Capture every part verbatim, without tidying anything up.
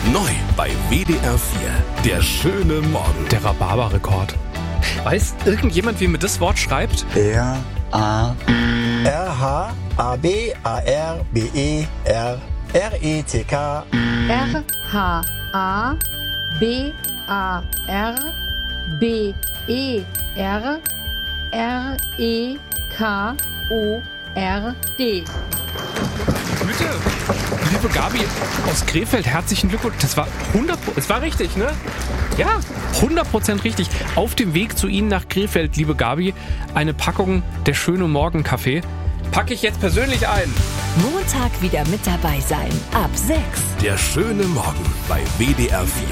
Neu bei W D R vier. Der schöne Morgen. Der Rhabarber-Rekord. Weiß irgendjemand, wie man das Wort schreibt? R A R H A B A R B E R R E C K R H A B A R B E R R E K O R D. Bitte, liebe Gabi aus Krefeld, herzlichen Glückwunsch. Das war hundert Prozent, es war richtig, ne? Ja, hundert Prozent richtig. Auf dem Weg zu Ihnen nach Krefeld, liebe Gabi, eine Packung der schöne Morgen-Kaffee. Packe ich jetzt persönlich ein. Montag wieder mit dabei sein. Ab sechs. Der schöne Morgen bei W D R vier.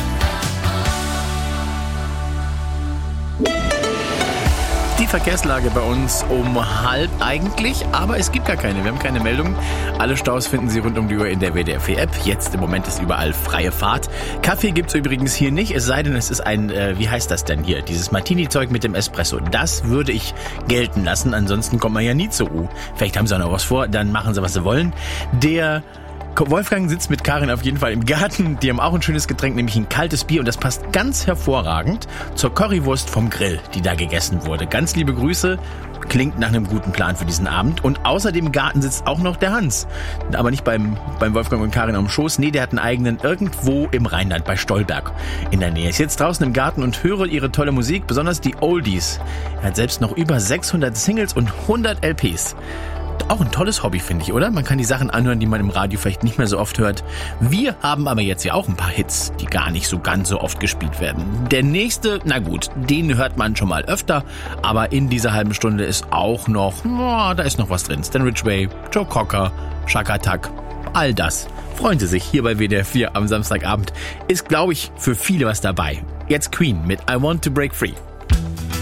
Die Verkehrslage bei uns um halb eigentlich, aber es gibt gar keine. Wir haben keine Meldung. Alle Staus finden Sie rund um die Uhr in der W D R vier App. Jetzt im Moment ist überall freie Fahrt. Kaffee gibt's übrigens hier nicht, es sei denn, es ist ein, äh, wie heißt das denn hier? Dieses Martini-Zeug mit dem Espresso. Das würde ich gelten lassen, ansonsten kommt man ja nie zu U. Vielleicht haben Sie auch noch was vor, dann machen Sie, was Sie wollen. Der Wolfgang sitzt mit Karin auf jeden Fall im Garten. Die haben auch ein schönes Getränk, nämlich ein kaltes Bier. Und das passt ganz hervorragend zur Currywurst vom Grill, die da gegessen wurde. Ganz liebe Grüße. Klingt nach einem guten Plan für diesen Abend. Und außer dem Garten sitzt auch noch der Hans. Aber nicht beim, beim Wolfgang und Karin am Schoß. Nee, der hat einen eigenen irgendwo im Rheinland, bei Stolberg in der Nähe. Ist jetzt draußen im Garten und höre ihre tolle Musik, besonders die Oldies. Er hat selbst noch über sechshundert Singles und hundert L Ps. Auch ein tolles Hobby, finde ich, oder? Man kann die Sachen anhören, die man im Radio vielleicht nicht mehr so oft hört. Wir haben aber jetzt ja auch ein paar Hits, die gar nicht so ganz so oft gespielt werden. Der nächste, na gut, den hört man schon mal öfter, aber in dieser halben Stunde ist auch noch, oh, da ist noch was drin. Stan Ridgway, Joe Cocker, Chaka Tak, all das. Freuen Sie sich hier bei W D R vier am Samstagabend. Ist, glaube ich, für viele was dabei. Jetzt Queen mit I Want to Break Free.